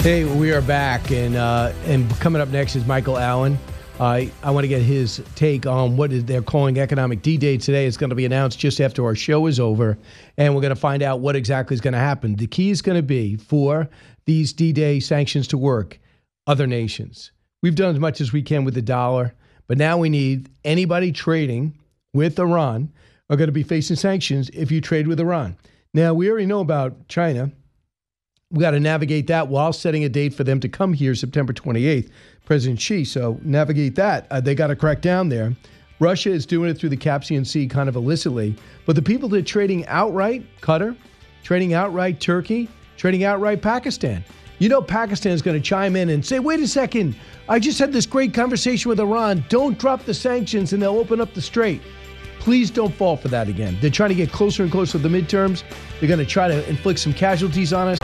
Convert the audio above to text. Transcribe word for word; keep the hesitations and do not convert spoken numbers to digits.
Hey, we are back, and uh, and coming up next is Michael Allen. Uh, I want to get his take on what is they're calling Economic D-Day today. It's going to be announced just after our show is over, and we're going to find out what exactly is going to happen. The key is going to be for these D-Day sanctions to work, other nations. We've done as much as we can with the dollar, but now we need anybody trading with Iran are going to be facing sanctions if you trade with Iran. Now, we already know about China. We got to navigate that while setting a date for them to come here September twenty-eighth, President Xi. So navigate that. Uh, they got to crack down there. Russia is doing it through the Caspian Sea kind of illicitly. But the people that are trading outright, Qatar, trading outright Turkey, trading outright Pakistan. You know Pakistan is going to chime in and say, wait a second, I just had this great conversation with Iran. Don't drop the sanctions and they'll open up the strait. Please don't fall for that again. They're trying to get closer and closer to the midterms. They're going to try to inflict some casualties on us.